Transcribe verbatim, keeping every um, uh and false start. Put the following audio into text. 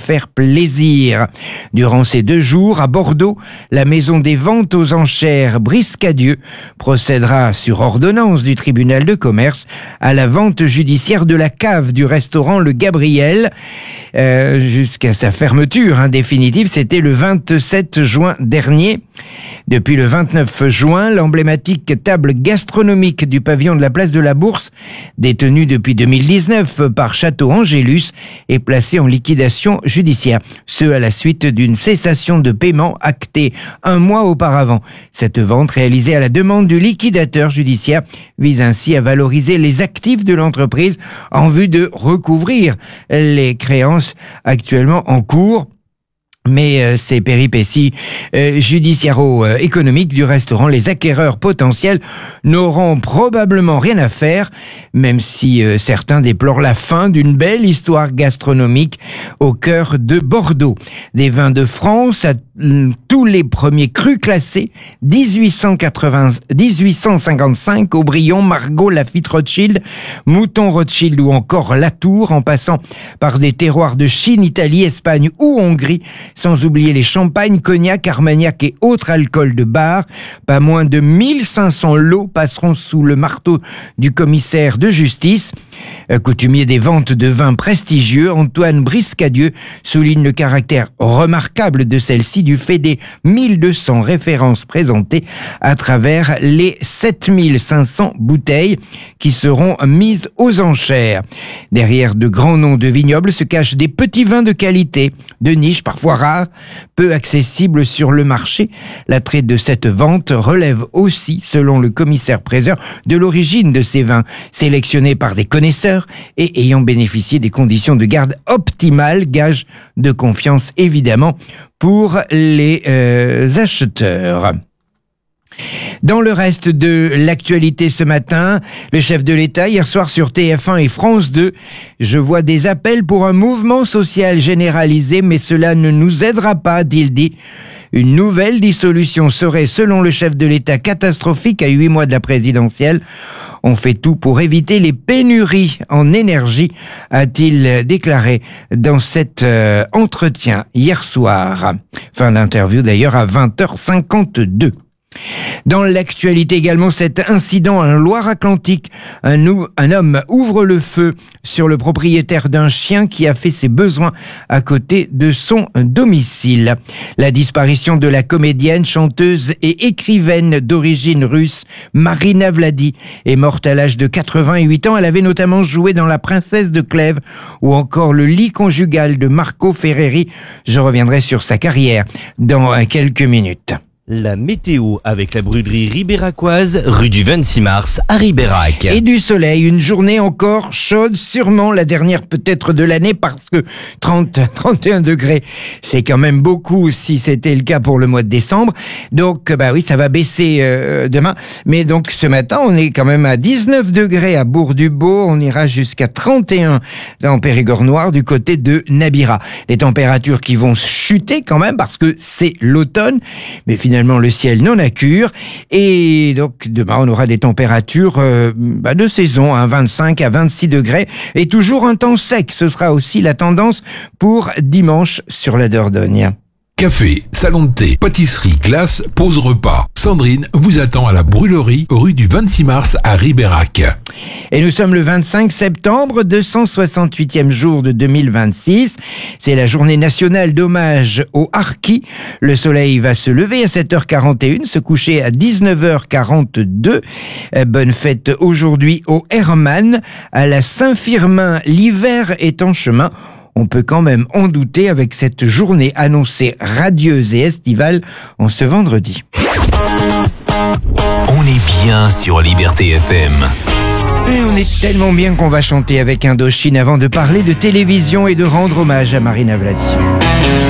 faire plaisir. Durant ces deux jours, à Bordeaux, la maison des ventes aux enchères Briscadieu procédera sur ordonnance du tribunal de commerce à la vente judiciaire de la cave du restaurant Le Gabriel euh, jusqu'à sa fermeture hein, définitive. C'était le vingt-sept juin dernier. Depuis le vingt-neuf juin, l'emblématique table gastronomique du pavillon de la place de la Bourse, détenue depuis deux mille dix-neuf par Château Angélus, est placée en liquidation judiciaire. Ce à la suite d'une cessation de paiement actée un mois auparavant. Cette vente, réalisée à la demande du liquidateur judiciaire, vise ainsi à valoriser les actifs de l'entreprise en vue de recouvrir les créances actuellement en cours. Mais euh, ces péripéties euh, judiciaro-économiques du restaurant, les acquéreurs potentiels n'auront probablement rien à faire, même si euh, certains déplorent la fin d'une belle histoire gastronomique au cœur de Bordeaux. Des vins de France à euh, tous les premiers crus classés, dix-huit cent quatre-vingts, dix-huit cent cinquante-cinq, Aubryon, Margaux, Lafite, Rothschild, Mouton Rothschild ou encore Latour, en passant par des terroirs de Chine, Italie, Espagne ou Hongrie, sans oublier les champagnes, cognac, armagnac et autres alcools de bar. Pas moins de mille cinq cents lots passeront sous le marteau du commissaire de justice. Coutumier des ventes de vins prestigieux, Antoine Briscadieu souligne le caractère remarquable de celle-ci du fait des mille deux cents références présentées à travers les sept mille cinq cents bouteilles qui seront mises aux enchères. Derrière de grands noms de vignobles se cachent des petits vins de qualité, de niche, parfois rares, peu accessibles sur le marché. L'attrait de cette vente relève aussi, selon le commissaire-priseur, de l'origine de ces vins, sélectionnés par des connaisseurs et ayant bénéficié des conditions de garde optimales, gage de confiance évidemment pour les euh, acheteurs. Dans le reste de l'actualité ce matin, le chef de l'État, hier soir sur T F un et France deux, je vois des appels pour un mouvement social généralisé, mais cela ne nous aidera pas, a-t-il dit. Une nouvelle dissolution serait, selon le chef de l'État, catastrophique à huit mois de la présidentielle. On fait tout pour éviter les pénuries en énergie, a-t-il déclaré dans cet euh, entretien hier soir. Fin d'interview d'ailleurs à vingt heures cinquante-deux. Dans l'actualité également, cet incident en Loire-Atlantique. Un, nou- un homme ouvre le feu sur le propriétaire d'un chien qui a fait ses besoins à côté de son domicile. La disparition de la comédienne, chanteuse et écrivaine d'origine russe, Marina Vladi, est morte à l'âge de quatre-vingt-huit ans. Elle avait notamment joué dans La Princesse de Clèves ou encore Le lit conjugal de Marco Ferreri. Je reviendrai sur sa carrière dans quelques minutes. La météo avec la brûlerie ribéracoise, rue du vingt-six mars à Ribérac. Et du soleil, une journée encore chaude, sûrement la dernière peut-être de l'année parce que trente, trente et un degrés, c'est quand même beaucoup si c'était le cas pour le mois de décembre. Donc, bah oui, ça va baisser euh, demain. Mais donc, ce matin, on est quand même à dix-neuf degrés à Bourg-du-Beau. On ira jusqu'à trente et un dans Périgord-Noir du côté de Nabira. Les températures qui vont chuter quand même parce que c'est l'automne. Mais finalement, le ciel non accure et donc demain on aura des températures euh, bah, de saison, hein, vingt-cinq à vingt-six degrés et toujours un temps sec. Ce sera aussi la tendance pour dimanche sur la Dordogne. Café, salon de thé, pâtisserie, glace, pause repas. Sandrine vous attend à la brûlerie rue du vingt-six mars à Ribérac. Et nous sommes le vingt-cinq septembre, deux cent soixante-huitième jour de deux mille vingt-six. C'est la journée nationale d'hommage aux harkis. Le soleil va se lever à sept heures quarante et une, se coucher à dix-neuf heures quarante-deux. Bonne fête aujourd'hui aux Hermann. À la Saint-Firmin, l'hiver est en chemin. On peut quand même en douter avec cette journée annoncée radieuse et estivale en ce vendredi. On est bien sur Liberté F M. Et on est tellement bien qu'on va chanter avec Indochine avant de parler de télévision et de rendre hommage à Marina Vladi.